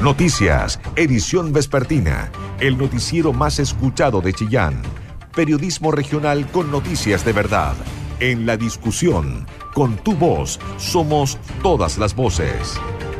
Noticias, edición vespertina, el noticiero más escuchado de Chillán. Periodismo regional con noticias de verdad. En la discusión, con tu voz, somos todas las voces.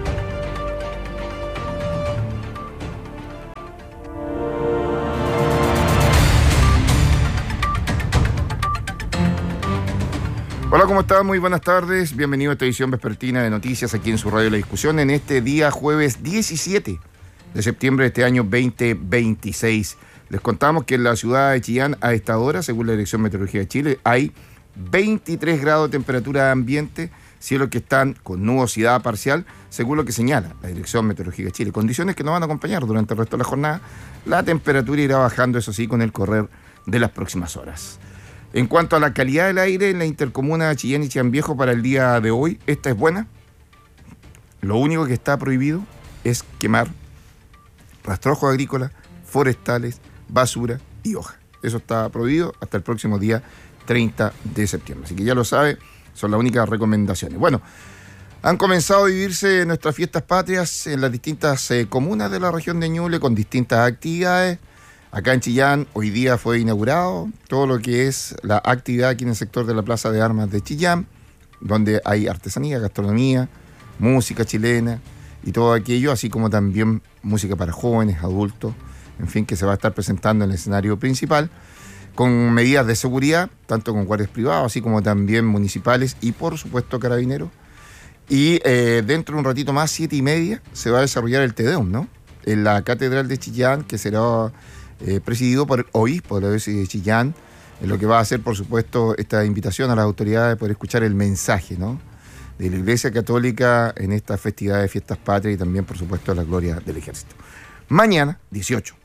Hola, ¿cómo están? Muy buenas tardes. Bienvenido a esta edición vespertina de noticias aquí en su radio La Discusión en este día jueves 17 de septiembre de este año 2026. Les contamos que en la ciudad de Chillán a esta hora, según la Dirección Meteorología de Chile, hay 23 grados de temperatura ambiente, cielos que están con nubosidad parcial, según lo que señala la Dirección Meteorología de Chile. Condiciones que nos van a acompañar durante el resto de la jornada. La temperatura irá bajando, eso sí, con el correr de las próximas horas. En cuanto a la calidad del aire en la intercomuna de Chillán y Chillán Viejo para el día de hoy, esta es buena. Lo único que está prohibido es quemar rastrojos agrícolas, forestales, basura y hoja. Eso está prohibido hasta el próximo día 30 de septiembre. Así que ya lo sabe, son las únicas recomendaciones. Bueno, han comenzado a vivirse nuestras fiestas patrias en las distintas comunas de la región de Ñuble con distintas actividades. Acá en Chillán hoy día fue inaugurado todo lo que es la actividad aquí en el sector de la Plaza de Armas de Chillán, donde hay artesanía, gastronomía, música chilena y todo aquello, así como también música para jóvenes, adultos, en fin, que se va a estar presentando en el escenario principal, con medidas de seguridad, tanto con guardias privados, así como también municipales y por supuesto carabineros. Y dentro de un ratito más, 7:30, se va a desarrollar el Te Deum, ¿no? En la Catedral de Chillán, que será presidido por el obispo de la diócesis de Chillán, en lo que va a hacer, por supuesto, esta invitación a las autoridades de poder escuchar el mensaje, ¿no?, de la Iglesia Católica en esta festividad de fiestas patrias y también, por supuesto, la gloria del Ejército. Mañana 18,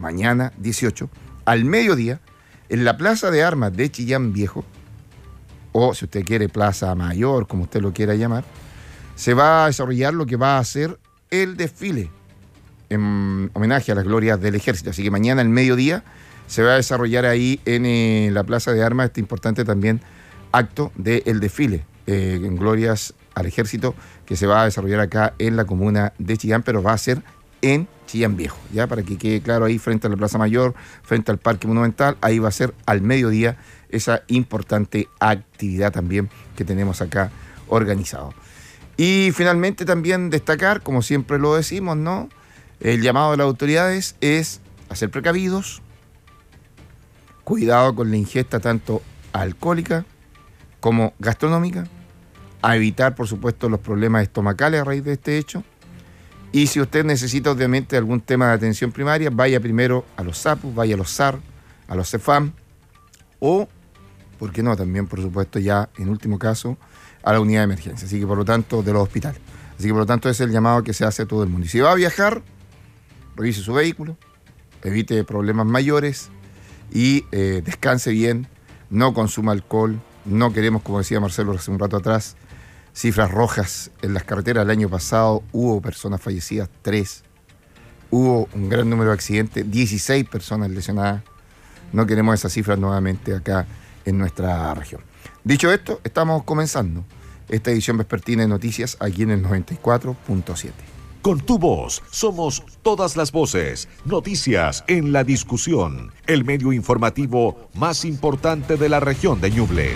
al mediodía, en la Plaza de Armas de Chillán Viejo, o si usted quiere Plaza Mayor, como usted lo quiera llamar, se va a desarrollar lo que va a ser el desfile en homenaje a las glorias del Ejército. Así que mañana al mediodía se va a desarrollar ahí en la Plaza de Armas este importante también acto del desfile en glorias al Ejército que se va a desarrollar acá en la comuna de Chillán, pero va a ser en Chillán Viejo, ya para que quede claro ahí frente a la Plaza Mayor, frente al Parque Monumental. Ahí va a ser al mediodía esa importante actividad también que tenemos acá organizado. Y finalmente también destacar, como siempre lo decimos, ¿no?, el llamado de las autoridades es a ser precavidos, cuidado con la ingesta tanto alcohólica como gastronómica, a evitar, por supuesto, los problemas estomacales a raíz de este hecho. Y si usted necesita, obviamente, algún tema de atención primaria, vaya primero a los SAPU, vaya a los SAR, a los CEFAM, o, ¿por qué no?, también, por supuesto, ya en último caso, a la unidad de emergencia. Así que, por lo tanto, de los hospitales. Así que, por lo tanto, ese es el llamado que se hace a todo el mundo. Y si va a viajar, revise su vehículo, evite problemas mayores y descanse bien, no consuma alcohol. No queremos, como decía Marcelo hace un rato atrás, cifras rojas en las carreteras. El año pasado hubo personas fallecidas, 3. Hubo un gran número de accidentes, 16 personas lesionadas. No queremos esas cifras nuevamente acá en nuestra región. Dicho esto, estamos comenzando esta edición vespertina de noticias aquí en el 94.7. Con tu voz, somos todas las voces. Noticias en la discusión. El medio informativo más importante de la región de Ñuble.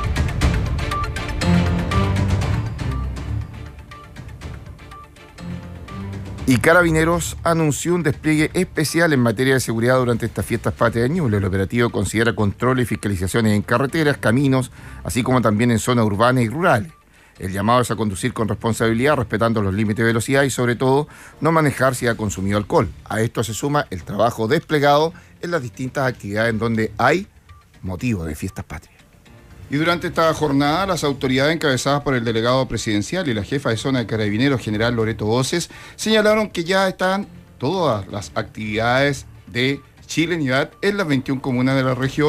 Y Carabineros anunció un despliegue especial en materia de seguridad durante estas fiestas patrias de Ñuble. El operativo considera controles y fiscalizaciones en carreteras, caminos, así como también en zonas urbanas y rurales. El llamado es a conducir con responsabilidad, respetando los límites de velocidad y, sobre todo, no manejar si ha consumido alcohol. A esto se suma el trabajo desplegado en las distintas actividades en donde hay motivo de fiestas patrias. Y durante esta jornada, las autoridades encabezadas por el delegado presidencial y la jefa de zona de Carabineros, general Loreto Voces, señalaron que ya están todas las actividades de chilenidad en las 21 comunas de la región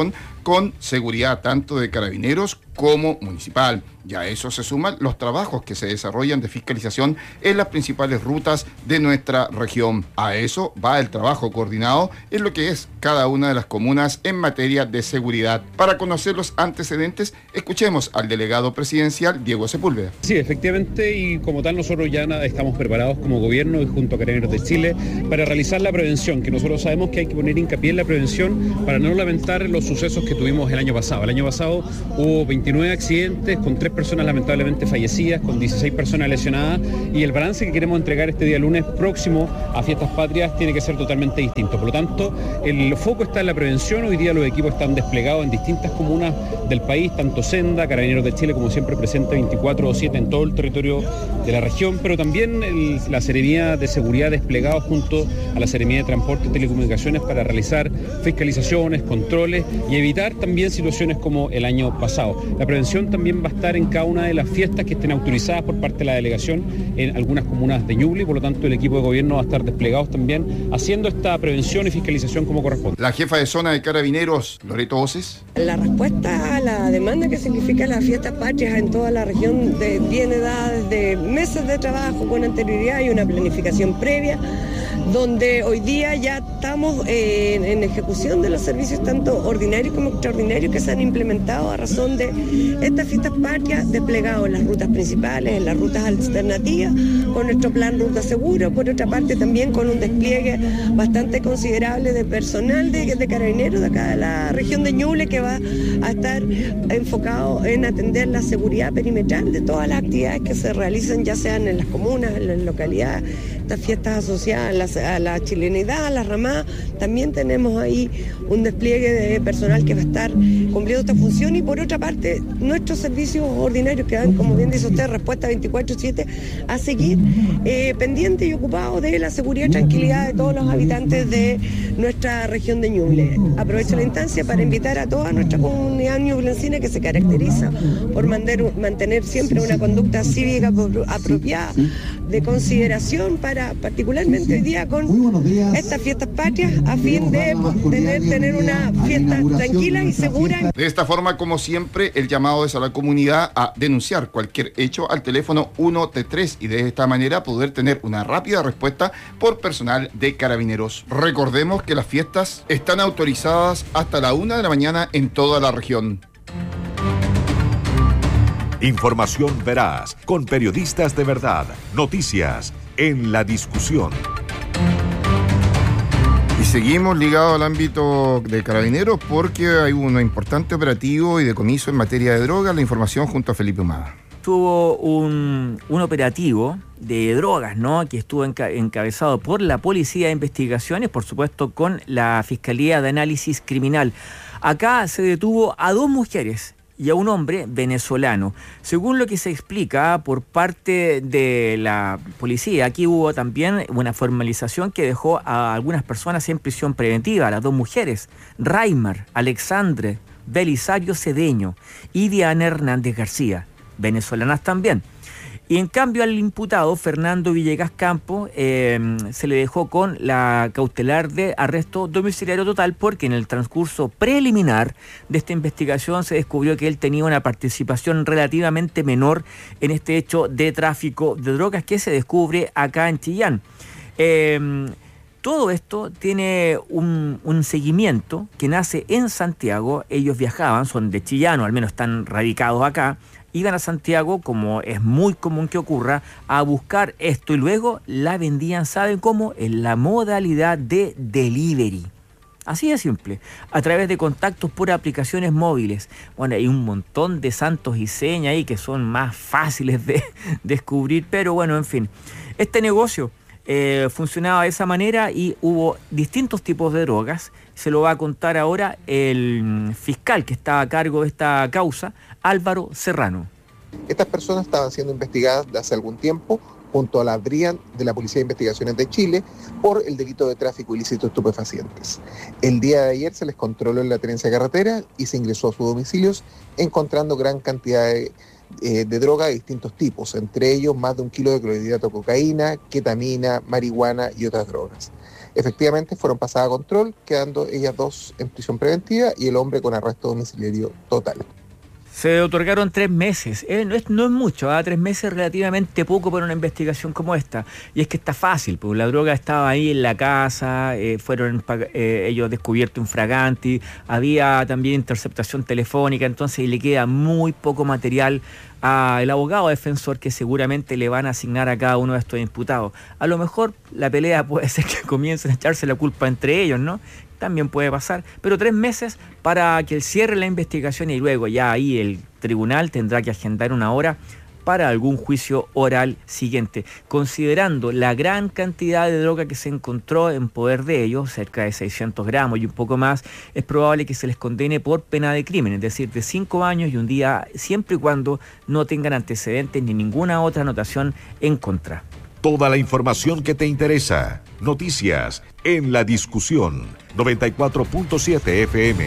con seguridad tanto de Carabineros como municipal. Y a eso se suman los trabajos que se desarrollan de fiscalización en las principales rutas de nuestra región. A eso va el trabajo coordinado en lo que es cada una de las comunas en materia de seguridad. Para conocer los antecedentes, escuchemos al delegado presidencial Diego Sepúlveda. Sí, efectivamente, y como tal nosotros ya estamos preparados como gobierno y junto a Carabineros de Chile para realizar la prevención, que nosotros sabemos que hay que poner hincapié en la prevención para no lamentar los sucesos que tuvimos el año pasado. El año pasado hubo 29 accidentes con 3 personas lamentablemente fallecidas, con 16 personas lesionadas, y el balance que queremos entregar este día lunes próximo a Fiestas Patrias tiene que ser totalmente distinto. Por lo tanto, el foco está en la prevención. Hoy día los equipos están desplegados en distintas comunas del país, tanto Senda, Carabineros de Chile como siempre presente 24/7 en todo el territorio de la región, pero también la Seremía de Seguridad desplegado junto a la Seremía de Transporte y Telecomunicaciones para realizar fiscalizaciones, controles y evitar también situaciones como el año pasado. La prevención también va a estar en cada una de las fiestas que estén autorizadas por parte de la delegación en algunas comunas de Ñuble, por lo tanto el equipo de gobierno va a estar desplegados también haciendo esta prevención y fiscalización como corresponde. La jefa de zona de Carabineros, Loreto Oces. La respuesta a la demanda que significa las fiestas patrias en toda la región viene dada desde meses de trabajo con anterioridad y una planificación previa, donde hoy día ya estamos en ejecución de los servicios tanto ordinarios como extraordinarios que se han implementado a razón de estas fiestas patrias, desplegados en las rutas principales, en las rutas alternativas, con nuestro plan Ruta Seguro, por otra parte también con un despliegue bastante considerable de personal de Carabineros de acá de la región de Ñuble, que va a estar enfocado en atender la seguridad perimetral de todas las actividades que se realizan, ya sean en las comunas, en las localidades, estas fiestas asociadas a la chilenidad, a la ramada. También tenemos ahí un despliegue de personal que va a estar cumpliendo esta función, y por otra parte nuestros servicios ordinarios que dan, como bien dice usted, respuesta 24/7 a seguir pendientes y ocupados de la seguridad y tranquilidad de todos los habitantes de nuestra región de Ñuble. Aprovecho la instancia para invitar a toda nuestra comunidad ñublencina, que se caracteriza por mantener siempre una conducta cívica apropiada, de consideración, para particularmente hoy día con estas fiestas patrias, a fin de tener una fiesta tranquila y segura. De esta forma, como siempre, el llamado es a la comunidad a denunciar cualquier hecho al teléfono 1T3 y de esta manera poder tener una rápida respuesta por personal de Carabineros. Recordemos que las fiestas están autorizadas hasta la 1 de la mañana en toda la región. Información veraz, con periodistas de verdad. Noticias en la discusión. Y seguimos ligados al ámbito de Carabineros porque hay un importante operativo y decomiso en materia de drogas. La información junto a Felipe Humada. Tuvo un operativo de drogas, ¿no?, que estuvo encabezado por la Policía de Investigaciones, por supuesto con la Fiscalía de Análisis Criminal. Acá se detuvo a 2 mujeres y a un hombre venezolano. Según lo que se explica por parte de la policía, aquí hubo también una formalización que dejó a algunas personas en prisión preventiva, a las 2 mujeres, Raimar Alexandre Belisario Cedeño y Diana Hernández García, venezolanas también. Y en cambio al imputado Fernando Villegas Campo se le dejó con la cautelar de arresto domiciliario total, porque en el transcurso preliminar de esta investigación se descubrió que él tenía una participación relativamente menor en este hecho de tráfico de drogas que se descubre acá en Chillán. Todo esto tiene un seguimiento que nace en Santiago. Ellos viajaban, son de Chillán, o al menos están radicados acá. Iban a Santiago, como es muy común que ocurra, a buscar esto y luego la vendían, ¿saben cómo? En la modalidad de delivery. Así de simple, a través de contactos por aplicaciones móviles. Bueno, hay un montón de santos y señas ahí que son más fáciles de descubrir, pero bueno, en fin. Este negocio funcionaba de esa manera y hubo distintos tipos de drogas. Se lo va a contar ahora el fiscal que está a cargo de esta causa, Álvaro Serrano. Estas personas estaban siendo investigadas de hace algún tiempo junto a la DRIAN de la Policía de Investigaciones de Chile por el delito de tráfico ilícito de estupefacientes. El día de ayer se les controló en la tenencia de carretera y se ingresó a sus domicilios encontrando gran cantidad de de droga de distintos tipos, entre ellos más de 1 kilo de clorhidrato de cocaína, ketamina, marihuana y otras drogas. Efectivamente fueron pasadas a control, quedando ellas 2 en prisión preventiva y el hombre con arresto domiciliario total. Se otorgaron 3 meses, no es mucho, 3 meses relativamente poco para una investigación como esta. Y es que está fácil, porque la droga estaba ahí en la casa, fueron ellos descubiertos infraganti, había también interceptación telefónica, entonces le queda muy poco material al abogado defensor que seguramente le van a asignar a cada uno de estos imputados. A lo mejor la pelea puede ser que comiencen a echarse la culpa entre ellos, ¿no? También puede pasar, pero 3 meses para que él cierre la investigación y luego ya ahí el tribunal tendrá que agendar una hora para algún juicio oral siguiente. Considerando la gran cantidad de droga que se encontró en poder de ellos, cerca de 600 gramos y un poco más, es probable que se les condene por pena de crimen, es decir, de 5 años y 1 día, siempre y cuando no tengan antecedentes ni ninguna otra anotación en contra. Toda la información que te interesa. Noticias en la discusión. 94.7 FM.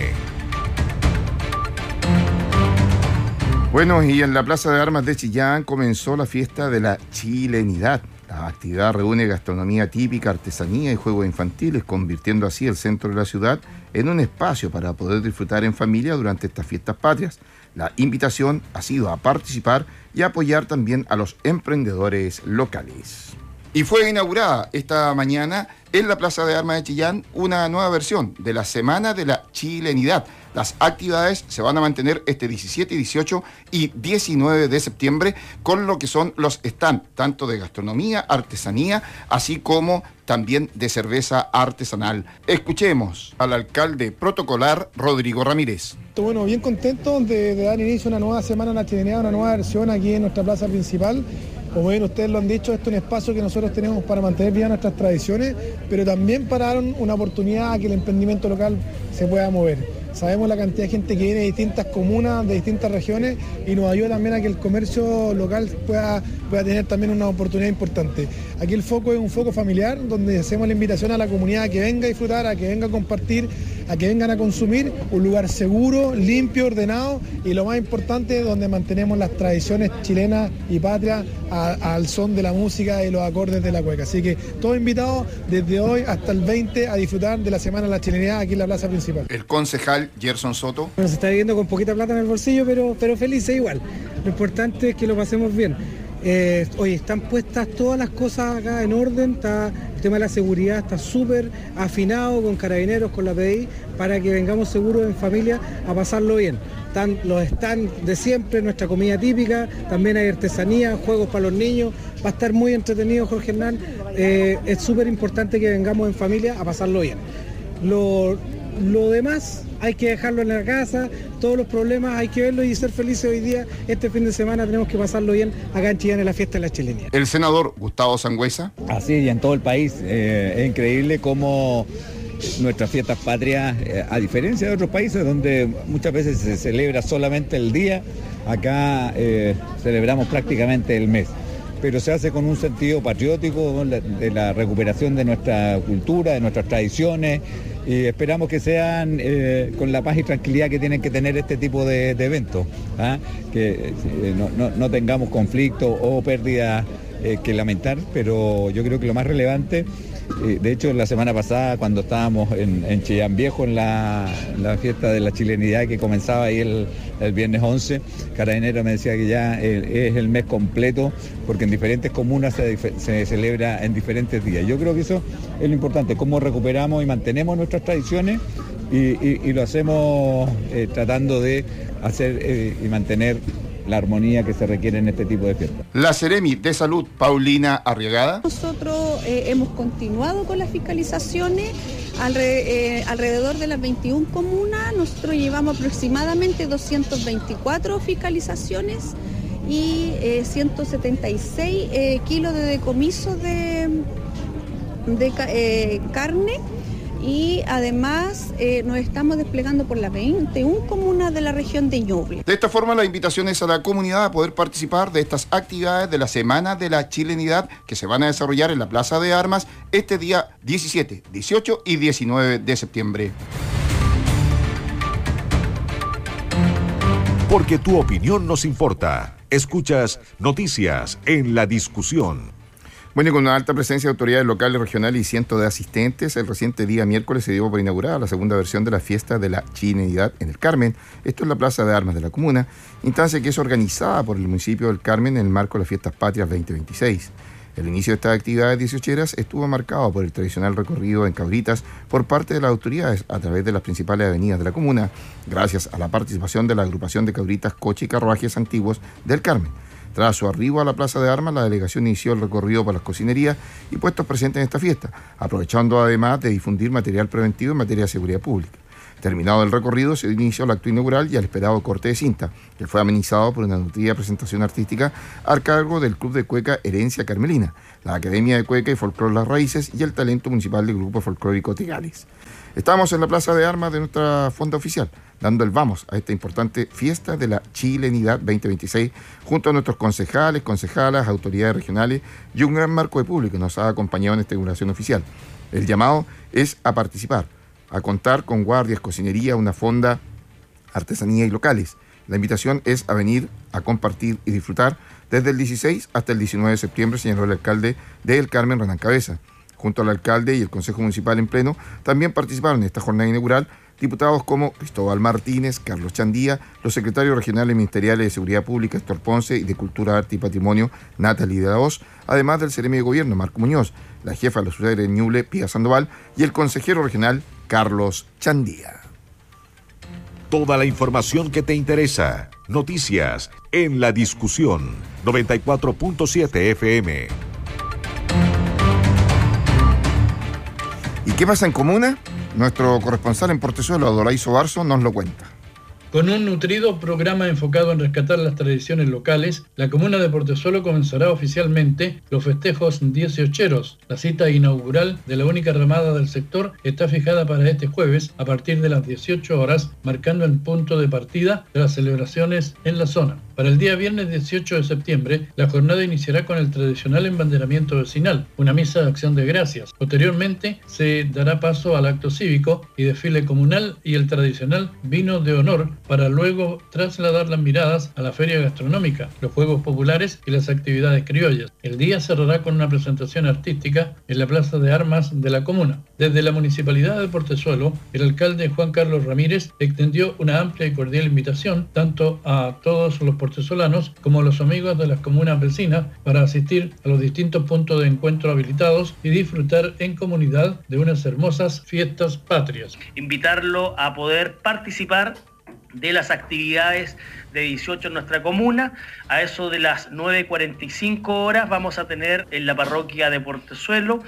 Bueno, y en la Plaza de Armas de Chillán comenzó la fiesta de la chilenidad. La actividad reúne gastronomía típica, artesanía y juegos infantiles, convirtiendo así el centro de la ciudad en un espacio para poder disfrutar en familia durante estas fiestas patrias. La invitación ha sido a participar y apoyar también a los emprendedores locales. Y fue inaugurada esta mañana en la Plaza de Armas de Chillán una nueva versión de la Semana de la Chilenidad. Las actividades se van a mantener este 17, 18 y 19 de septiembre con lo que son los stands, tanto de gastronomía, artesanía, así como también de cerveza artesanal. Escuchemos al alcalde protocolar Rodrigo Ramírez. Bueno, bien contento de dar inicio a una nueva Semana de la Chilenidad, una nueva versión aquí en nuestra plaza principal. Como bien ustedes lo han dicho, esto es un espacio que nosotros tenemos para mantener vivas nuestras tradiciones, pero también para dar una oportunidad a que el emprendimiento local se pueda mover. Sabemos la cantidad de gente que viene de distintas comunas, de distintas regiones, y nos ayuda también a que el comercio local pueda tener también una oportunidad importante. Aquí el foco es un foco familiar, donde hacemos la invitación a la comunidad a que venga a disfrutar, a que venga a compartir, a que vengan a consumir, un lugar seguro, limpio, ordenado, y lo más importante, donde mantenemos las tradiciones chilenas y patrias al son de la música y los acordes de la cueca. Así que todos invitados desde hoy hasta el 20 a disfrutar de la Semana de la Chilenidad aquí en la plaza principal. El concejal Gerson Soto. Bueno, se está viviendo con poquita plata en el bolsillo, pero felices igual. Lo importante es que lo pasemos bien. Oye, están puestas todas las cosas acá en orden, el tema de la seguridad está súper afinado con Carabineros, con la PDI, para que vengamos seguros en familia a pasarlo bien. Están los stands de siempre, nuestra comida típica, también hay artesanía, juegos para los niños, va a estar muy entretenido, Jorge Hernán. Es súper importante que vengamos en familia a pasarlo bien. Lo demás hay que dejarlo en la casa, todos los problemas hay que verlos y ser felices hoy día. Este fin de semana tenemos que pasarlo bien acá en Chillán en la fiesta de la Chilenidad. El senador Gustavo Sangüesa. Así, y en todo el país. Es increíble cómo nuestras fiestas patrias, a diferencia de otros países donde muchas veces se celebra solamente el día, acá celebramos prácticamente el mes. Pero se hace con un sentido patriótico de la recuperación de nuestra cultura, de nuestras tradiciones, y esperamos que sean con la paz y tranquilidad que tienen que tener este tipo de eventos, que no tengamos conflictos o pérdidas que lamentar, pero yo creo que lo más relevante, de hecho la semana pasada cuando estábamos en Chillán Viejo en la fiesta de la chilenidad que comenzaba ahí el viernes 11, Carabinero me decía que ya es el mes completo porque en diferentes comunas se celebra en diferentes días. Yo creo que eso es lo importante, cómo recuperamos y mantenemos nuestras tradiciones y lo hacemos tratando de hacer y mantener la armonía que se requiere en este tipo de fiestas. La Seremi de Salud, Paulina Arriagada. Nosotros hemos continuado con las fiscalizaciones alrededor de las 21 comunas. Nosotros llevamos aproximadamente 224 fiscalizaciones y 176 kilos de decomiso de carne. Y además nos estamos desplegando por las 21 comunas de la región de Ñuble. De esta forma, la invitación es a la comunidad a poder participar de estas actividades de la Semana de la Chilenidad que se van a desarrollar en la Plaza de Armas este día 17, 18 y 19 de septiembre. Porque tu opinión nos importa. Escuchas Noticias en la Discusión. Bueno, y con una alta presencia de autoridades locales, regionales y cientos de asistentes, el reciente día miércoles se dio por inaugurada la segunda versión de la fiesta de la chilenidad en el Carmen. Esto es la Plaza de Armas de la comuna, instancia que es organizada por el municipio del Carmen en el marco de las Fiestas Patrias 2026. El inicio de estas actividades 18eras estuvo marcado por el tradicional recorrido en cabritas por parte de las autoridades a través de las principales avenidas de la comuna, gracias a la participación de la agrupación de cabritas, coche y carruajes antiguos del Carmen. Tras su arribo a la Plaza de Armas, la delegación inició el recorrido por las cocinerías y puestos presentes en esta fiesta, aprovechando además de difundir material preventivo en materia de seguridad pública. Terminado el recorrido, se inició el acto inaugural y el esperado corte de cinta, que fue amenizado por una nutrida presentación artística al cargo del Club de Cueca Herencia Carmelina, la Academia de Cueca y Folclor Las Raíces y el talento municipal del Grupo Folclórico Tegales. Estamos en la Plaza de Armas de nuestra fonda oficial, dando el vamos a esta importante fiesta de la chilenidad 2026, junto a nuestros concejales, concejalas, autoridades regionales y un gran marco de público que nos ha acompañado en esta inauguración oficial. El llamado es a participar, a contar con guardias, cocinería, una fonda, artesanía y locales. La invitación es a venir a compartir y disfrutar desde el 16 hasta el 19 de septiembre, señaló el alcalde de El Carmen, Renan Cabeza. Junto al alcalde y el Consejo Municipal en pleno, también participaron en esta jornada inaugural diputados como Cristóbal Martínez, Carlos Chandía, los secretarios regionales ministeriales de Seguridad Pública, Héctor Ponce, y de Cultura, Arte y Patrimonio, Natalie de la Hoz, además del Seremi de Gobierno, Marco Muñoz, la jefa de la ciudad de Ñuble, Pía Sandoval, y el consejero regional, Carlos Chandía. Toda la información que te interesa. Noticias en la Discusión. 94.7 FM. ¿Y qué pasa en comuna? Nuestro corresponsal en Portezuelo, Adolaizo Barzo, nos lo cuenta. Con un nutrido programa enfocado en rescatar las tradiciones locales, la comuna de Portezuelo comenzará oficialmente los festejos 18eros. La cita inaugural de la única ramada del sector está fijada para este jueves a partir de las 18 horas, marcando el punto de partida de las celebraciones en la zona. Para el día viernes 18 de septiembre, la jornada iniciará con el tradicional embanderamiento vecinal, una misa de acción de gracias. Posteriormente, se dará paso al acto cívico y desfile comunal y el tradicional vino de honor, para luego trasladar las miradas a la feria gastronómica, los juegos populares y las actividades criollas. El día cerrará con una presentación artística en la Plaza de Armas de la comuna. Desde la Municipalidad de Portezuelo, el alcalde Juan Carlos Ramírez extendió una amplia y cordial invitación tanto a todos los portezolanos como a los amigos de las comunas vecinas para asistir a los distintos puntos de encuentro habilitados y disfrutar en comunidad de unas hermosas fiestas patrias. Invitarlo a poder participar de las actividades de 18 en nuestra comuna. A eso de las 9:45 horas vamos a tener en la parroquia de Portezuelo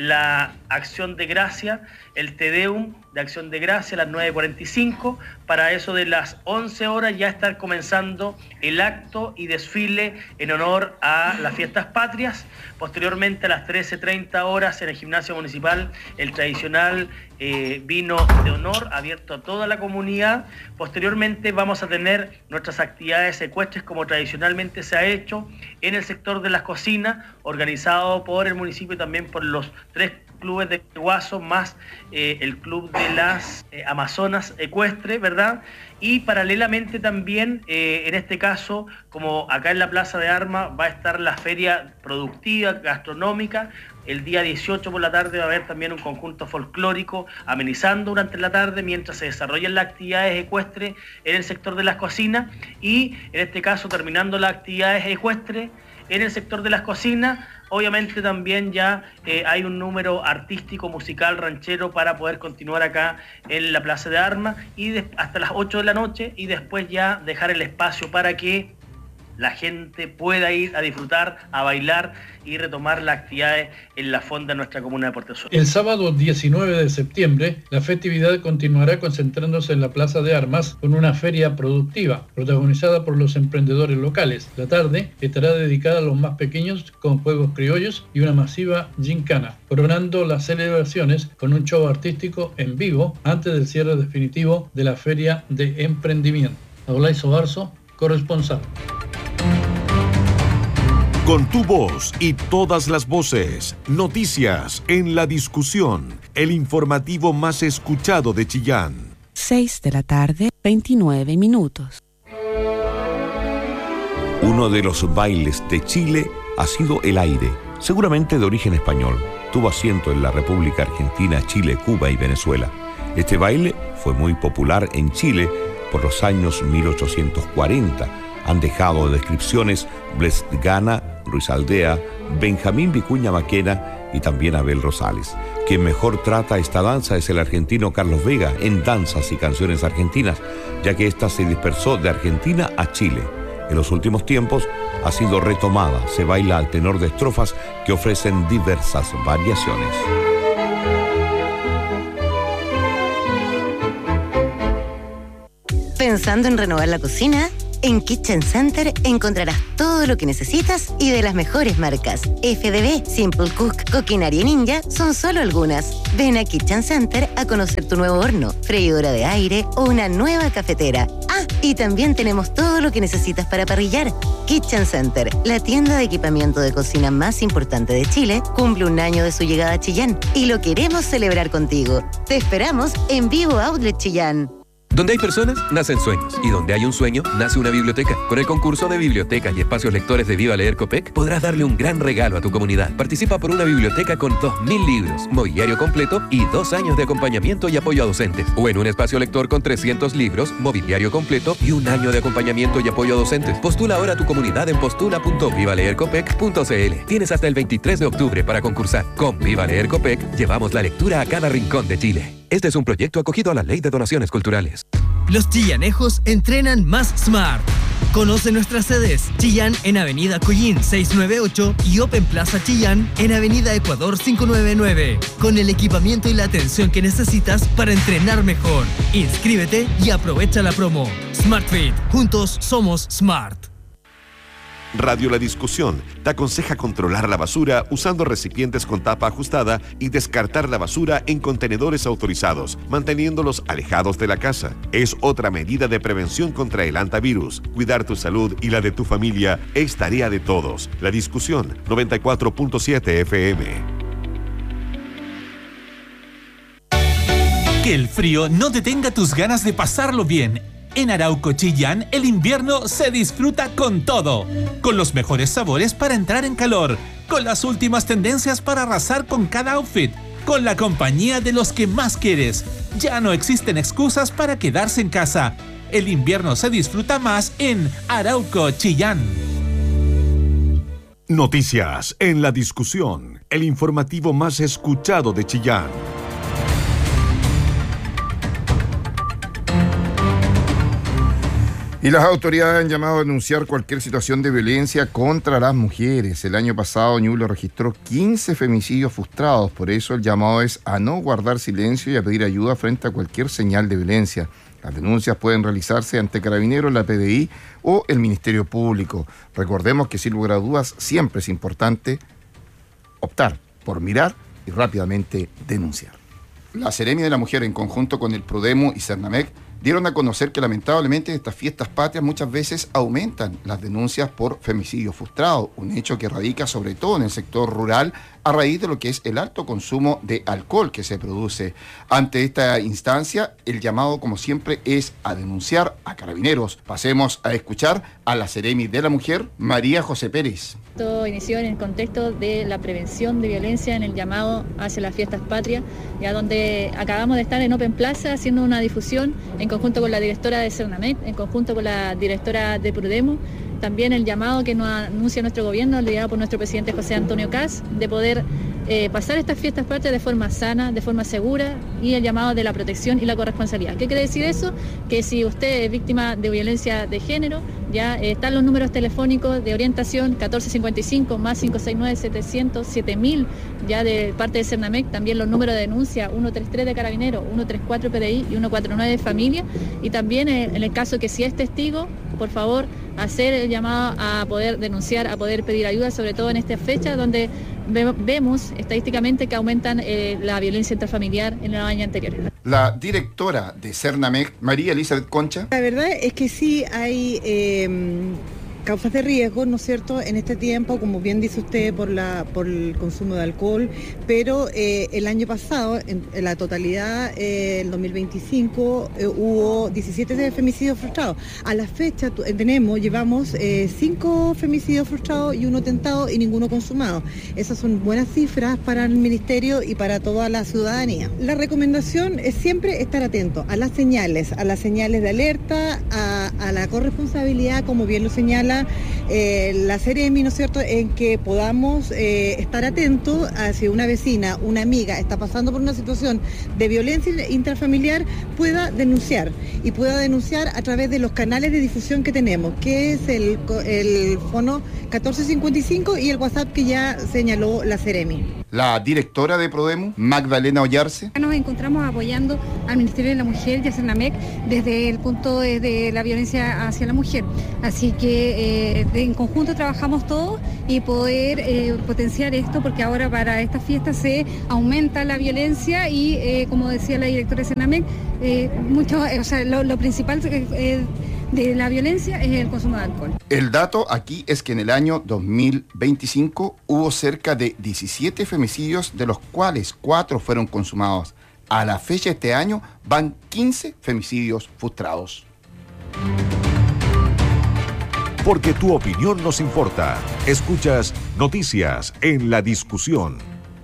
la acción de gracia, el Te Deum de acción de gracia a las 9:45. Para eso de las 11 horas ya estar comenzando el acto y desfile en honor a las fiestas patrias. Posteriormente a las 13:30 horas en el gimnasio municipal el tradicional vino de honor abierto a toda la comunidad. Posteriormente vamos a tener nuestras actividades ecuestres como tradicionalmente se ha hecho en el sector de las cocinas, organizado por el municipio y también por los 3 clubes de Guaso más el club de las Amazonas ecuestre, ¿verdad? Y paralelamente también, en este caso, como acá en la Plaza de Armas va a estar la feria productiva, gastronómica. El día 18 por la tarde va a haber también un conjunto folclórico amenizando durante la tarde mientras se desarrollan las actividades ecuestres en el sector de las cocinas y, en este caso, terminando las actividades ecuestres en el sector de las cocinas. Obviamente también ya hay un número artístico, musical, ranchero para poder continuar acá en la Plaza de Armas y hasta las 8 de la noche y después ya dejar el espacio para que la gente pueda ir a disfrutar, a bailar y retomar las actividades en la fonda de nuestra comuna de Portezuelo. El sábado 19 de septiembre, la festividad continuará concentrándose en la Plaza de Armas con una feria productiva, protagonizada por los emprendedores locales. La tarde estará dedicada a los más pequeños con juegos criollos y una masiva gincana, coronando las celebraciones con un show artístico en vivo antes del cierre definitivo de la feria de emprendimiento. Adolaizo Barzo, corresponsal. Con tu voz y todas las voces, noticias en la discusión, el informativo más escuchado de Chillán. 6 de la tarde, 29 minutos. Uno de los bailes de Chile ha sido el aire, seguramente de origen español. Tuvo asiento en la República Argentina, Chile, Cuba y Venezuela. Este baile fue muy popular en Chile por los años 1840. Han dejado descripciones Blest Gana, Ruiz Aldea, Benjamín Vicuña Maquena y también Abel Rosales. Quien mejor trata esta danza es el argentino Carlos Vega en Danzas y Canciones Argentinas, ya que ésta se dispersó de Argentina a Chile. En los últimos tiempos ha sido retomada. Se baila al tenor de estrofas que ofrecen diversas variaciones. ¿Pensando en renovar la cocina? En Kitchen Center encontrarás todo lo que necesitas y de las mejores marcas. FDB, Simple Cook, Coquinaria y Ninja son solo algunas. Ven a Kitchen Center a conocer tu nuevo horno, freidora de aire o una nueva cafetera. Ah, y también tenemos todo lo que necesitas para parrillar. Kitchen Center, la tienda de equipamiento de cocina más importante de Chile, cumple 1 año de su llegada a Chillán y lo queremos celebrar contigo. Te esperamos en Vivo Outlet Chillán. Donde hay personas, nacen sueños. Y donde hay un sueño, nace una biblioteca. Con el concurso de bibliotecas y espacios lectores de Viva Leer Copec, podrás darle un gran regalo a tu comunidad. Participa por una biblioteca con 2.000 libros, mobiliario completo y 2 años de acompañamiento y apoyo a docentes. O en un espacio lector con 300 libros, mobiliario completo y 1 año de acompañamiento y apoyo a docentes. Postula ahora a tu comunidad en postula.vivaleercopec.cl. Tienes hasta el 23 de octubre para concursar. Con Viva Leer Copec, llevamos la lectura a cada rincón de Chile. Este es un proyecto acogido a la Ley de Donaciones Culturales. Los chillanejos entrenan más Smart. Conoce nuestras sedes: Chillán en Avenida Collín 698 y Open Plaza Chillán en Avenida Ecuador 599. Con el equipamiento y la atención que necesitas para entrenar mejor. Inscríbete y aprovecha la promo. SmartFit. Juntos somos Smart. Radio La Discusión te aconseja controlar la basura usando recipientes con tapa ajustada y descartar la basura en contenedores autorizados, manteniéndolos alejados de la casa. Es otra medida de prevención contra el hantavirus. Cuidar tu salud y la de tu familia es tarea de todos. La Discusión, 94.7 FM. Que el frío no detenga tus ganas de pasarlo bien. En Arauco Chillán, el invierno se disfruta con todo. Con los mejores sabores para entrar en calor. Con las últimas tendencias para arrasar con cada outfit. Con la compañía de los que más quieres. Ya no existen excusas para quedarse en casa. El invierno se disfruta más en Arauco Chillán. Noticias en La Discusión. El informativo más escuchado de Chillán. Y las autoridades han llamado a denunciar cualquier situación de violencia contra las mujeres. El año pasado Ñuble registró 15 femicidios frustrados. Por eso el llamado es a no guardar silencio y a pedir ayuda frente a cualquier señal de violencia. Las denuncias pueden realizarse ante Carabineros, la PDI o el Ministerio Público. Recordemos que sin lugar a dudas siempre es importante optar por mirar y rápidamente denunciar. La Seremi de la Mujer, en conjunto con el Prodemo y Cernamec, dieron a conocer que lamentablemente estas fiestas patrias muchas veces aumentan las denuncias por femicidio frustrado, un hecho que radica sobre todo en el sector rural a raíz de lo que es el alto consumo de alcohol que se produce. Ante esta instancia, el llamado, como siempre, es a denunciar a Carabineros. Pasemos a escuchar a la Seremi de la Mujer, María José Pérez. Todo inició en el contexto de la prevención de violencia en el llamado hacia las fiestas patrias, ya donde acabamos de estar en Open Plaza haciendo una difusión en conjunto con la directora de Cernamec, en conjunto con la directora de Prodemo. También el llamado que nos anuncia nuestro gobierno, liderado por nuestro presidente José Antonio Kast, de poder pasar estas fiestas patrias de forma sana, de forma segura, y el llamado de la protección y la corresponsabilidad. ¿Qué quiere decir eso? Que si usted es víctima de violencia de género, ya están los números telefónicos de orientación 1455 más 569-700-7000 ya de parte de Cernamec, también los números de denuncia 133 de Carabineros, 134 PDI y 149 de Familia, y también en el caso que si es testigo, por favor, hacer el llamado a poder denunciar, a poder pedir ayuda, sobre todo en esta fecha donde vemos estadísticamente que aumentan la violencia intrafamiliar en el año anterior. La directora de Cernamec, María Elizabeth Concha. La verdad es que sí hay causas de riesgo, ¿no es cierto?, en este tiempo, como bien dice usted, por el consumo de alcohol, pero el año pasado, en la totalidad, el 2025, hubo 17 femicidios frustrados. A la fecha llevamos 5 femicidios frustrados y 1 atentado y ninguno consumado. Esas son buenas cifras para el Ministerio y para toda la ciudadanía. La recomendación es siempre estar atento a las señales de alerta, a la corresponsabilidad, como bien lo señala la Seremi, ¿no es cierto?, en que podamos estar atentos a si una vecina, una amiga está pasando por una situación de violencia intrafamiliar, pueda denunciar a través de los canales de difusión que tenemos, que es el fono 1455 y el WhatsApp que ya señaló la Seremi. La directora de Prodemu, Magdalena Ollarse. Nos encontramos apoyando al Ministerio de la Mujer y a Cernamec desde el punto de la violencia hacia la mujer. Así que en conjunto trabajamos todos y poder potenciar esto, porque ahora para estas fiestas se aumenta la violencia y, como decía la directora de Cernamec, lo principal de la violencia es el consumo de alcohol. El dato aquí es que en el año 2025 hubo cerca de 17 femicidios, de los cuales 4 fueron consumados. A la fecha de este año van 15 femicidios frustrados. Porque tu opinión nos importa. Escuchas Noticias en la Discusión.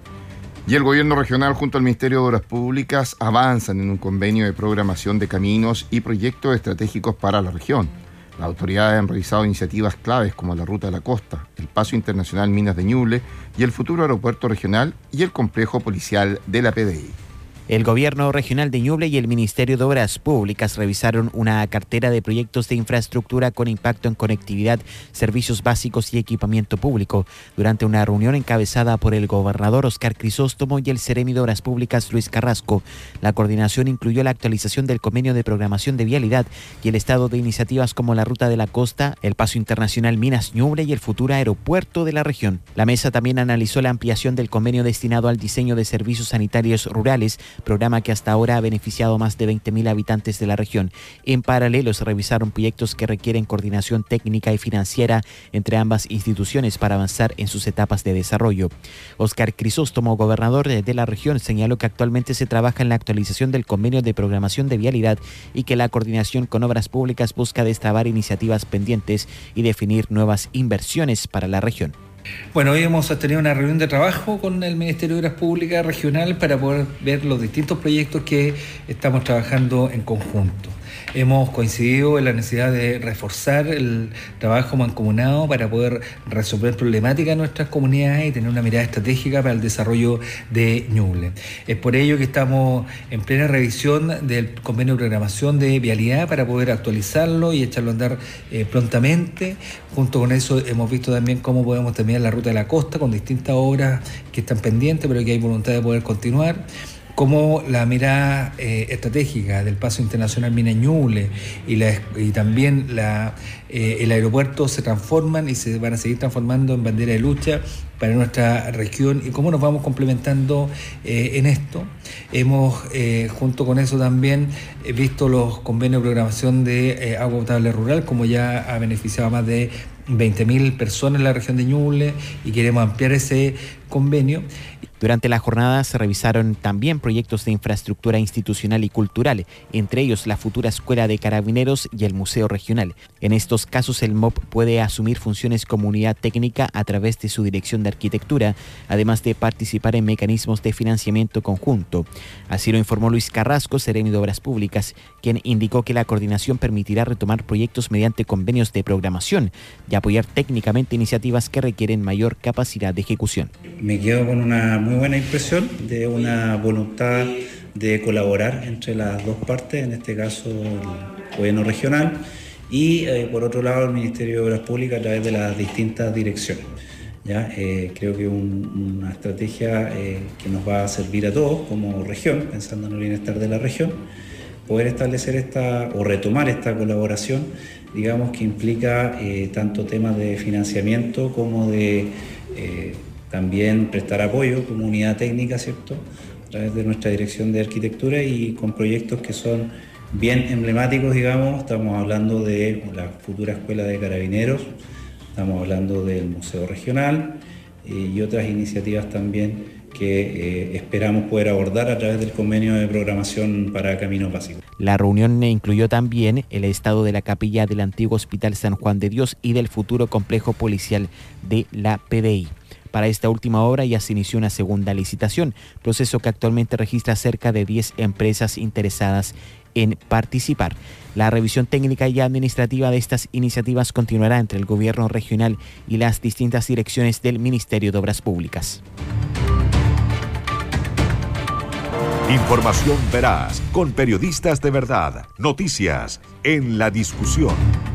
Y el gobierno regional junto al Ministerio de Obras Públicas avanzan en un convenio de programación de caminos y proyectos estratégicos para la región. Las autoridades han realizado iniciativas claves como la Ruta de la Costa, el Paso Internacional Minas de Ñuble y el futuro aeropuerto regional y el complejo policial de la PDI. El Gobierno Regional de Ñuble y el Ministerio de Obras Públicas revisaron una cartera de proyectos de infraestructura con impacto en conectividad, servicios básicos y equipamiento público durante una reunión encabezada por el gobernador Óscar Crisóstomo y el Seremi de Obras Públicas Luis Carrasco. La coordinación incluyó la actualización del convenio de programación de vialidad y el estado de iniciativas como la Ruta de la Costa, el Paso Internacional Minas Ñuble y el futuro aeropuerto de la región. La mesa también analizó la ampliación del convenio destinado al diseño de servicios sanitarios rurales, programa que hasta ahora ha beneficiado a más de 20.000 habitantes de la región. En paralelo, se revisaron proyectos que requieren coordinación técnica y financiera entre ambas instituciones para avanzar en sus etapas de desarrollo. Óscar Crisóstomo, gobernador de la región, señaló que actualmente se trabaja en la actualización del convenio de programación de vialidad y que la coordinación con obras públicas busca destrabar iniciativas pendientes y definir nuevas inversiones para la región. Bueno, hoy hemos tenido una reunión de trabajo con el Ministerio de Obras Públicas Regional para poder ver los distintos proyectos que estamos trabajando en conjunto. Hemos coincidido en la necesidad de reforzar el trabajo mancomunado para poder resolver problemáticas en nuestras comunidades y tener una mirada estratégica para el desarrollo de Ñuble. Es por ello que estamos en plena revisión del convenio de programación de vialidad para poder actualizarlo y echarlo a andar prontamente. Junto con eso hemos visto también cómo podemos terminar la Ruta de la Costa con distintas obras que están pendientes, pero que hay voluntad de poder continuar. Como la mirada estratégica del Paso Internacional Minas Ñuble y también el aeropuerto se transforman y se van a seguir transformando en bandera de lucha para nuestra región y cómo nos vamos complementando en esto. Hemos, junto con eso también, visto los convenios de programación de agua potable rural, como ya ha beneficiado a más de 20.000 personas en la región de Ñuble y queremos ampliar ese convenio. Durante la jornada se revisaron también proyectos de infraestructura institucional y cultural, entre ellos la futura Escuela de Carabineros y el Museo Regional. En estos casos el MOP puede asumir funciones como unidad técnica a través de su dirección de arquitectura, además de participar en mecanismos de financiamiento conjunto. Así lo informó Luis Carrasco, Seremi de Obras Públicas, quien indicó que la coordinación permitirá retomar proyectos mediante convenios de programación y apoyar técnicamente iniciativas que requieren mayor capacidad de ejecución. Me quedo con una muy buena impresión de una voluntad de colaborar entre las dos partes, en este caso el gobierno regional y por otro lado el Ministerio de Obras Públicas a través de las distintas direcciones. ¿Ya? Creo que una estrategia que nos va a servir a todos como región, pensando en el bienestar de la región, poder establecer o retomar esta colaboración, digamos que implica tanto temas de financiamiento como de también prestar apoyo como unidad técnica, ¿cierto?, a través de nuestra dirección de arquitectura y con proyectos que son bien emblemáticos, digamos. Estamos hablando de la futura Escuela de Carabineros, estamos hablando del Museo Regional y otras iniciativas también que esperamos poder abordar a través del convenio de programación para Caminos Básicos. La reunión incluyó también el estado de la capilla del antiguo Hospital San Juan de Dios y del futuro complejo policial de la PDI. Para esta última obra ya se inició una segunda licitación, proceso que actualmente registra cerca de 10 empresas interesadas en participar. La revisión técnica y administrativa de estas iniciativas continuará entre el gobierno regional y las distintas direcciones del Ministerio de Obras Públicas. Información veraz, con periodistas de verdad. Noticias en la discusión.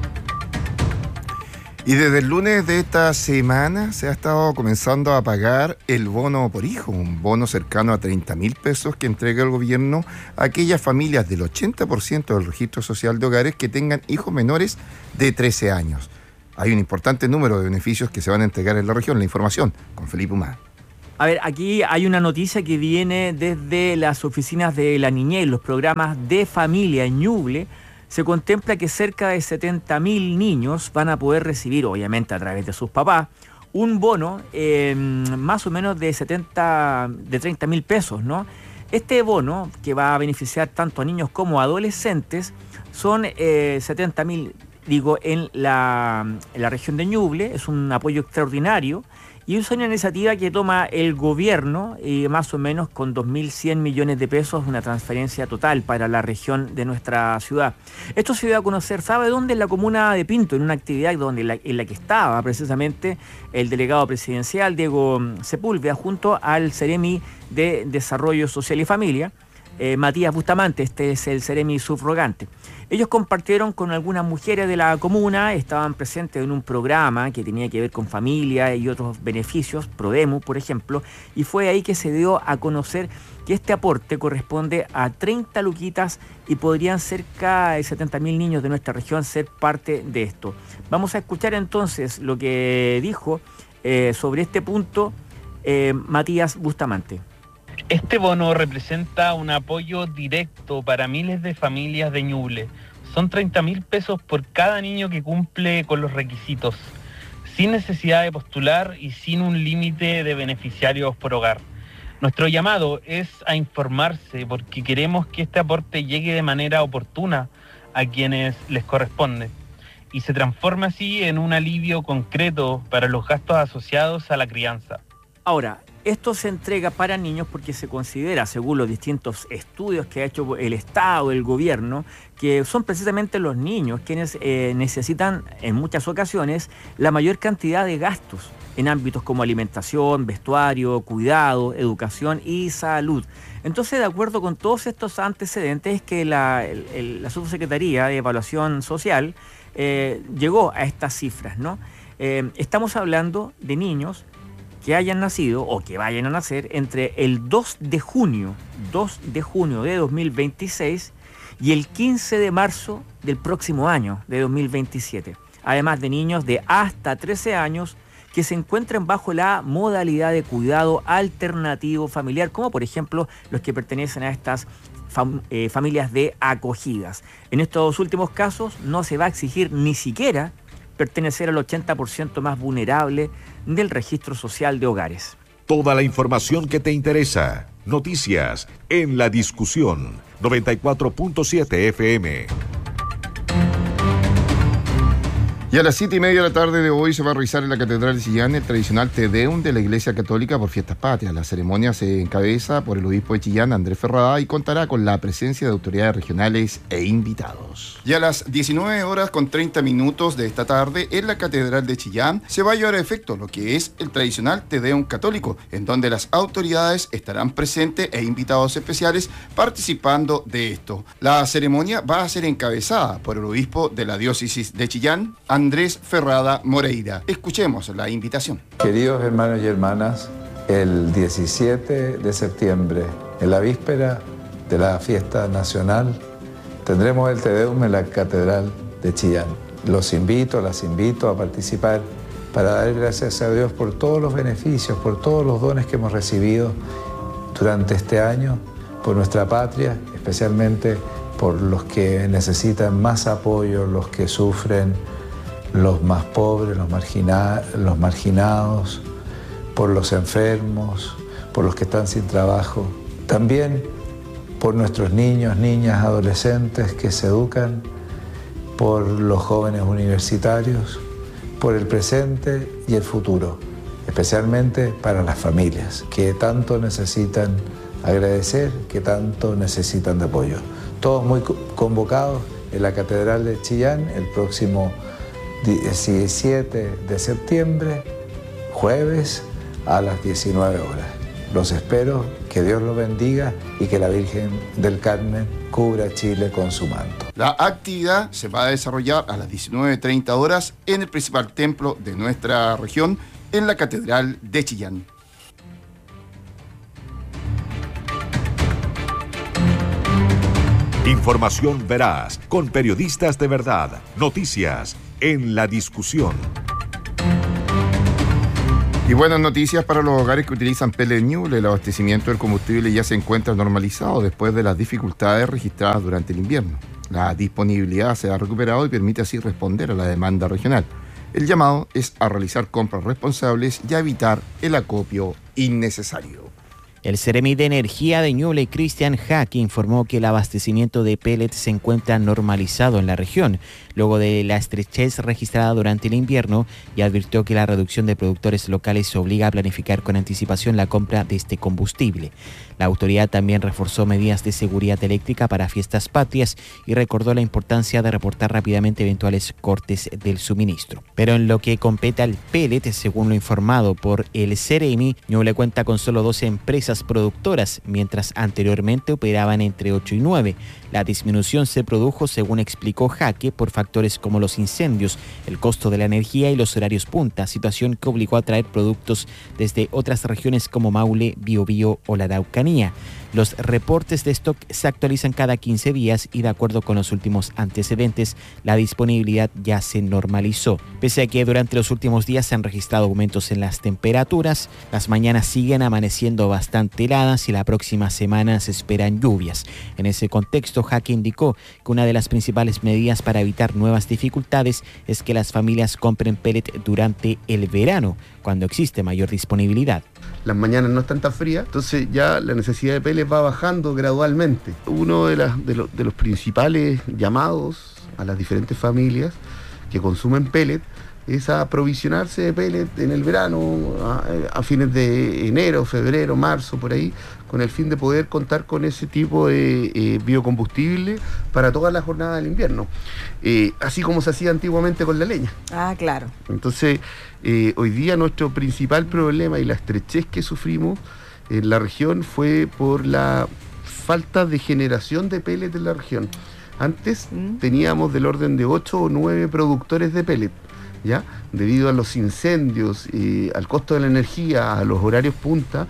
Y desde el lunes de esta semana se ha estado comenzando a pagar el bono por hijo, un bono cercano a 30.000 pesos que entrega el gobierno a aquellas familias del 80% del registro social de hogares que tengan hijos menores de 13 años. Hay un importante número de beneficios que se van a entregar en la región. La información con Felipe Humá. A ver, aquí hay una noticia que viene desde las oficinas de la niñez, los programas de familia en Ñuble. Se contempla que cerca de 70.000 niños van a poder recibir, obviamente a través de sus papás, un bono más o menos de 30.000 pesos, ¿no? Este bono, que va a beneficiar tanto a niños como a adolescentes, son 70.000, en la región de Ñuble. Es un apoyo extraordinario. Y es una iniciativa que toma el gobierno, más o menos con 2.100 millones de pesos, una transferencia total para la región de nuestra ciudad. Esto se dio a conocer, ¿sabe dónde? En la comuna de Pinto, en una actividad en la que estaba precisamente el delegado presidencial, Diego Sepúlveda, junto al Ceremi de Desarrollo Social y Familia, Matías Bustamante. Este es el Ceremi subrogante. Ellos compartieron con algunas mujeres de la comuna, estaban presentes en un programa que tenía que ver con familia y otros beneficios, Prodemu, por ejemplo, y fue ahí que se dio a conocer que este aporte corresponde a 30 luquitas y podrían cerca de 70.000 niños de nuestra región ser parte de esto. Vamos a escuchar entonces lo que dijo sobre este punto Matías Bustamante. Este bono representa un apoyo directo para miles de familias de Ñuble. Son 30.000 pesos por cada niño que cumple con los requisitos, sin necesidad de postular y sin un límite de beneficiarios por hogar. Nuestro llamado es a informarse porque queremos que este aporte llegue de manera oportuna a quienes les corresponde y se transforme así en un alivio concreto para los gastos asociados a la crianza. Ahora, esto se entrega para niños porque se considera, según los distintos estudios que ha hecho el Estado, el gobierno, que son precisamente los niños quienes necesitan en muchas ocasiones la mayor cantidad de gastos en ámbitos como alimentación, vestuario, cuidado, educación y salud. Entonces, de acuerdo con todos estos antecedentes, es que la Subsecretaría de Evaluación Social llegó a estas cifras, ¿no? Estamos hablando de niños que hayan nacido o que vayan a nacer entre el 2 de junio de 2026 y el 15 de marzo del próximo año, de 2027. Además de niños de hasta 13 años que se encuentran bajo la modalidad de cuidado alternativo familiar, como por ejemplo los que pertenecen a estas familias de acogidas. En estos últimos casos no se va a exigir ni siquiera pertenecer al 80% más vulnerable del registro social de hogares. Toda la información que te interesa. Noticias en la discusión. 94.7 FM. Y a las 7:30 de la tarde de hoy se va a realizar en la Catedral de Chillán el tradicional Te Deum de la Iglesia Católica por Fiestas Patrias. La ceremonia se encabeza por el obispo de Chillán, Andrés Ferrada, y contará con la presencia de autoridades regionales e invitados. Y a las 19:30 de esta tarde, en la Catedral de Chillán, se va a llevar a efecto lo que es el tradicional Te Deum católico, en donde las autoridades estarán presentes e invitados especiales participando de esto. La ceremonia va a ser encabezada por el obispo de la diócesis de Chillán, Andrés Ferrada Moreira. Escuchemos la invitación. Queridos hermanos y hermanas, el 17 de septiembre, en la víspera de la fiesta nacional, tendremos el Te Deum en la Catedral de Chillán. Las invito a participar para dar gracias a Dios por todos los beneficios, por todos los dones que hemos recibido durante este año, por nuestra patria, especialmente por los que necesitan más apoyo, los que sufren, los más pobres, los marginados, por los enfermos, por los que están sin trabajo. También por nuestros niños, niñas, adolescentes que se educan, por los jóvenes universitarios, por el presente y el futuro, especialmente para las familias que tanto necesitan agradecer, que tanto necesitan de apoyo. Todos muy convocados en la Catedral de Chillán el próximo 17 de septiembre, jueves a las 19 horas. Los espero, que Dios los bendiga y que la Virgen del Carmen cubra a Chile con su manto. La actividad se va a desarrollar a las 19:30 horas en el principal templo de nuestra región, en la Catedral de Chillán. Información veraz, con periodistas de verdad. Noticias en la discusión. Y buenas noticias para los hogares que utilizan pellet Ñuble. El abastecimiento del combustible ya se encuentra normalizado después de las dificultades registradas durante el invierno. La disponibilidad se ha recuperado y permite así responder a la demanda regional. El llamado es a realizar compras responsables y a evitar el acopio innecesario. El Seremi de Energía de Ñuble, Cristian Jaque, informó que el abastecimiento de pellets se encuentra normalizado en la región, luego de la estrechez registrada durante el invierno, y advirtió que la reducción de productores locales obliga a planificar con anticipación la compra de este combustible. La autoridad también reforzó medidas de seguridad eléctrica para fiestas patrias y recordó la importancia de reportar rápidamente eventuales cortes del suministro. Pero en lo que compete al pellet, según lo informado por el Seremi, Ñuble cuenta con solo 12 empresas productoras, mientras anteriormente operaban entre 8 y 9. La disminución se produjo, según explicó Jaque, por factores como los incendios, el costo de la energía y los horarios punta, situación que obligó a traer productos desde otras regiones como Maule, Biobío o la Araucanía. Los reportes de stock se actualizan cada 15 días y, de acuerdo con los últimos antecedentes, la disponibilidad ya se normalizó. Pese a que durante los últimos días se han registrado aumentos en las temperaturas, las mañanas siguen amaneciendo bastante heladas y la próxima semana se esperan lluvias. En ese contexto, Jaque indicó que una de las principales medidas para evitar nuevas dificultades es que las familias compren pellet durante el verano, cuando existe mayor disponibilidad. Las mañanas no están tan frías, entonces ya la necesidad de pellet va bajando gradualmente. Uno de los principales llamados a las diferentes familias que consumen pellet es a aprovisionarse de pellet en el verano, a fines de enero, febrero, marzo, por ahí, con el fin de poder contar con ese tipo de biocombustible para toda la jornada del invierno, así como se hacía antiguamente con la leña. Ah, claro. Entonces, hoy día nuestro principal problema y la estrechez que sufrimos en la región fue por la falta de generación de pellet en la región. Antes teníamos del orden de 8 o 9 productores de pellet, ¿ya? Debido a los incendios, al costo de la energía, a los horarios punta,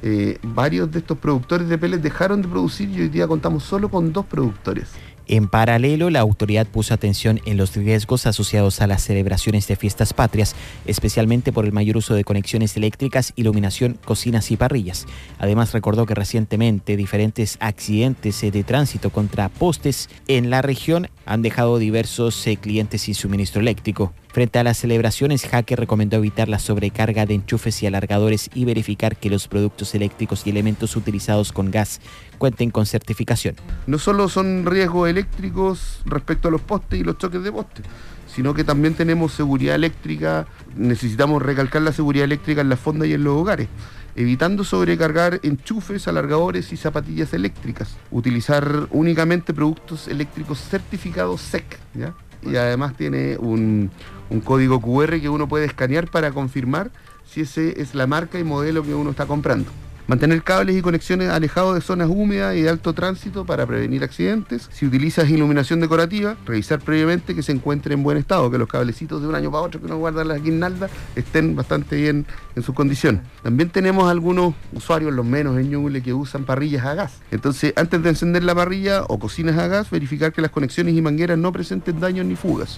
varios de estos productores de pellet dejaron de producir y hoy día contamos solo con 2 productores. En paralelo, la autoridad puso atención en los riesgos asociados a las celebraciones de fiestas patrias, especialmente por el mayor uso de conexiones eléctricas, iluminación, cocinas y parrillas. Además, recordó que recientemente diferentes accidentes de tránsito contra postes en la región han dejado diversos clientes sin suministro eléctrico. Frente a las celebraciones, Jaque recomendó evitar la sobrecarga de enchufes y alargadores y verificar que los productos eléctricos y elementos utilizados con gas cuenten con certificación. No solo son riesgos eléctricos respecto a los postes y los choques de postes, sino que también tenemos seguridad eléctrica. Necesitamos recalcar la seguridad eléctrica en las fondas y en los hogares, evitando sobrecargar enchufes, alargadores y zapatillas eléctricas. Utilizar únicamente productos eléctricos certificados SEC, ¿ya? Y además tiene un código QR que uno puede escanear para confirmar si ese es la marca y modelo que uno está comprando. Mantener cables y conexiones alejados de zonas húmedas y de alto tránsito para prevenir accidentes. Si utilizas iluminación decorativa, revisar previamente que se encuentre en buen estado, que los cablecitos de un año para otro que uno guarda las guirnaldas estén bastante bien en su condición. También tenemos algunos usuarios, los menos en Ñuble, que usan parrillas a gas. Entonces, antes de encender la parrilla o cocinas a gas, verificar que las conexiones y mangueras no presenten daños ni fugas.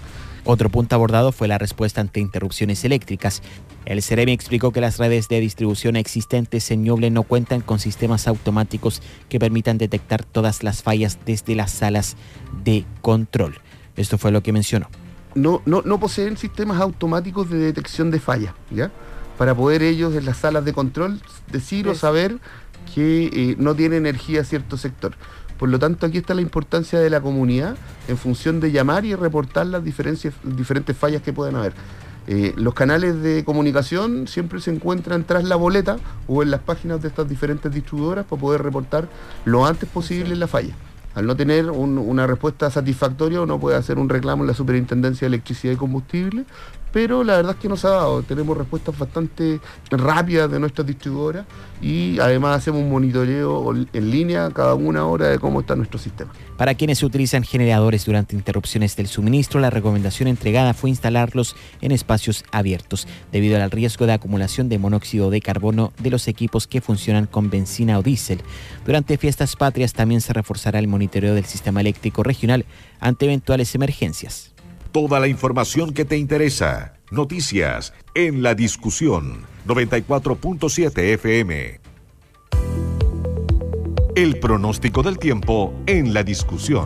Otro punto abordado fue la respuesta ante interrupciones eléctricas. El Ceremi explicó que las redes de distribución existentes en Ñuble no cuentan con sistemas automáticos que permitan detectar todas las fallas desde las salas de control. Esto fue lo que mencionó. No poseen sistemas automáticos de detección de fallas, ¿ya? Para poder ellos en las salas de control decir o saber que no tiene energía cierto sector. Por lo tanto, aquí está la importancia de la comunidad en función de llamar y reportar las diferentes fallas que puedan haber. Los canales de comunicación siempre se encuentran tras la boleta o en las páginas de estas diferentes distribuidoras para poder reportar lo antes posible la falla. Al no tener una respuesta satisfactoria, uno puede hacer un reclamo en la Superintendencia de Electricidad y Combustible, pero la verdad es que nos ha dado. Tenemos respuestas bastante rápidas de nuestras distribuidoras y además hacemos un monitoreo en línea cada una hora de cómo está nuestro sistema. Para quienes utilizan generadores durante interrupciones del suministro, la recomendación entregada fue instalarlos en espacios abiertos, debido al riesgo de acumulación de monóxido de carbono de los equipos que funcionan con benzina o diésel. Durante fiestas patrias también se reforzará el monitoreo del sistema eléctrico regional ante eventuales emergencias. Toda la información que te interesa. Noticias en la discusión. 94.7 FM. El pronóstico del tiempo en la discusión.